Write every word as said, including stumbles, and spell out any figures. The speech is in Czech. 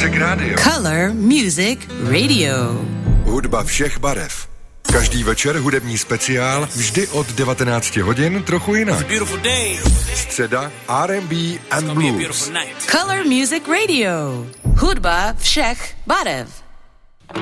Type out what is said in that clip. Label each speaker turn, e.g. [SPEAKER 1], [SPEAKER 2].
[SPEAKER 1] Music Radio.
[SPEAKER 2] Color Music Radio.
[SPEAKER 1] Hudba všech barev. Každý večer hudební speciál, vždy od devatenácti hodin, trochu jinak. Středa R and B and Blues.
[SPEAKER 2] Color Music Radio. Hudba všech barev.